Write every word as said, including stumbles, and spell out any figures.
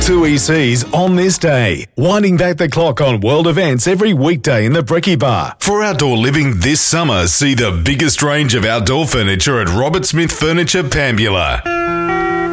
Two E Cs on this day, winding back the clock on world events every weekday in the Brekkie Bar. For outdoor living this summer, see the biggest range of outdoor furniture at Robert Smith Furniture, Pambula.